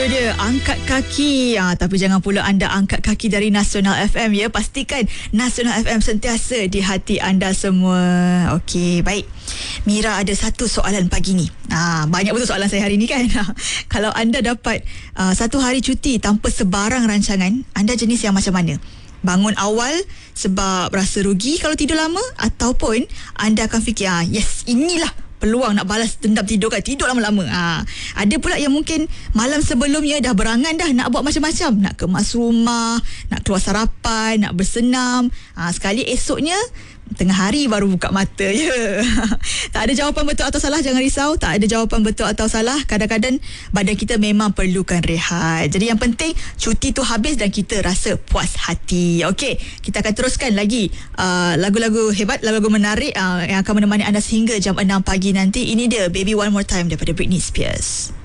dia, angkat kaki. Tapi jangan pula anda angkat kaki dari Nasional FM ya. Pastikan Nasional FM sentiasa di hati anda semua. Okey, baik. Mira ada satu soalan pagi ni. Banyak betul soalan saya hari ni kan. Kalau anda dapat satu hari cuti tanpa sebarang rancangan, anda jenis yang macam mana? Bangun awal sebab rasa rugi kalau tidur lama, ataupun anda akan fikir yes, inilah peluang nak balas dendam tidur kan, tidur lama-lama. Ada pula yang mungkin malam sebelumnya dah berangan dah nak buat macam-macam, nak kemas rumah, nak keluar sarapan, nak bersenam. Sekali esoknya tengah hari baru buka mata je. Tak ada jawapan betul atau salah, jangan risau. Tak ada jawapan betul atau salah. Kadang-kadang badan kita memang perlukan rehat. Jadi yang penting cuti tu habis dan kita rasa puas hati. Okey, kita akan teruskan lagi lagu-lagu hebat, lagu-lagu menarik yang akan menemani anda sehingga jam 6 pagi nanti. Ini dia Baby One More Time daripada Britney Spears.